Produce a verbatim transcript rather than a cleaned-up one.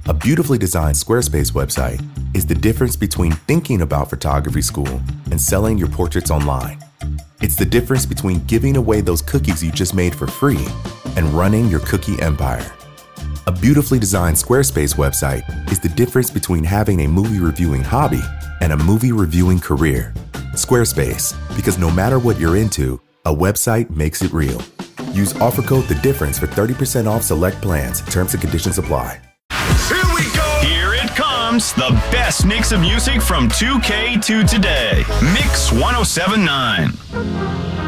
A beautifully designed Squarespace website is the difference between thinking about photography school and selling your portraits online. It's the difference between giving away those cookies you just made for free and running your cookie empire. A beautifully designed Squarespace website is the difference between having a movie reviewing hobby and a movie reviewing career. Squarespace, because no matter what you're into, a website makes it real. Use offer code The Difference for thirty percent off select plans. Terms and conditions apply. Here we go! Here it comes, the best mix of music from two K to today. Mix one oh seven point nine.